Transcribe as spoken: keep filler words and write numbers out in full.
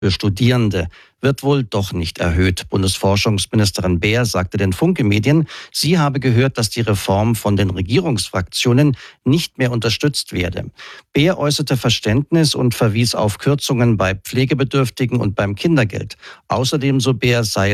für Studierende wird wohl doch nicht erhöht. Bundesforschungsministerin Baer sagte den Funke-Medien, sie habe gehört, dass die Reform von den Regierungsfraktionen nicht mehr unterstützt werde. Baer äußerte Verständnis und verwies auf Kürzungen bei Pflegebedürftigen und beim Kindergeld. Außerdem, so Baer, sei